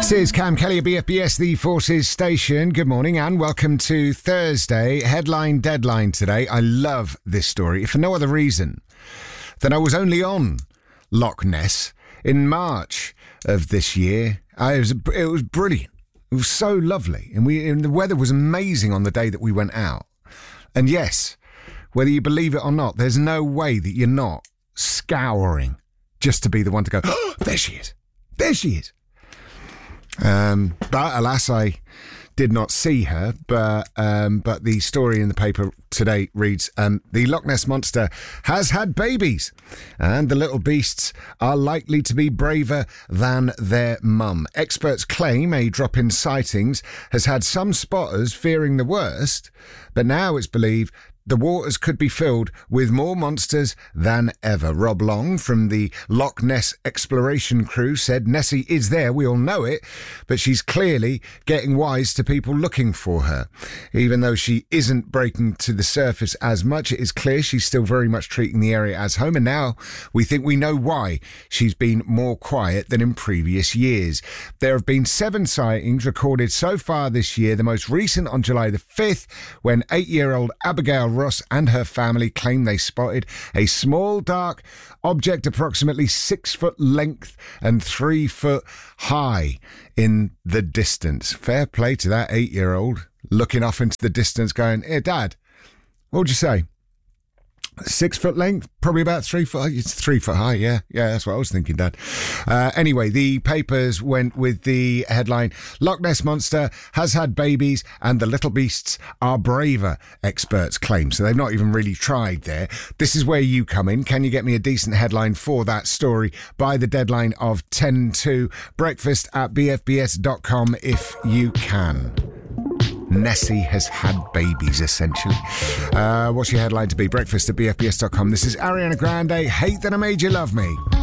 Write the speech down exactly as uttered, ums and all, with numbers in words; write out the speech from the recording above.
This is Cam Kelly at B F B S, the Forces Station. Good morning and welcome to Thursday. Headline deadline today. I love this story, if for no other reason than I was only on Loch Ness in March of this year. I, it, was, it was brilliant. It was so lovely. And, we, and the weather was amazing on the day that we went out. And yes, whether you believe it or not, there's no way that you're not scouring just to be the one to go, oh, there she is. There she is. Um, but alas, I did not see her. But um, but the story in the paper today reads, um, the Loch Ness Monster has had babies and the little beasts are likely to be braver than their mum. Experts claim a drop in sightings has had some spotters fearing the worst, but now it's believed the waters could be filled with more monsters than ever. Rob Long from the Loch Ness exploration crew said Nessie is there, we all know it, but she's clearly getting wise to people looking for her. Even though she isn't breaking to the surface as much, it is clear she's still very much treating the area as home, and now we think we know why she's been more quiet than in previous years. There have been seven sightings recorded so far this year, the most recent on July the fifth, when eight-year-old Abigail Ross and her family claim they spotted a small dark object approximately six foot length and three foot high in the distance. Fair play to that eight-year-old looking off into the distance going, hey, Dad, what would you say? Six foot length, probably about three foot. It's three foot high. Yeah, yeah, that's what I was thinking, Dad. Uh, anyway, the papers went with the headline: Loch Ness Monster has had babies and the little beasts are braver, experts claim. So they've not even really tried there. This is where you come in. Can you get me a decent headline for that story by the deadline of ten to? Breakfast at b f b s dot com if you can. Nessie has had babies, essentially. Uh, what's your headline to be? Breakfast at b f b s dot com. This is Ariana Grande, Hate That I Made You Love Me.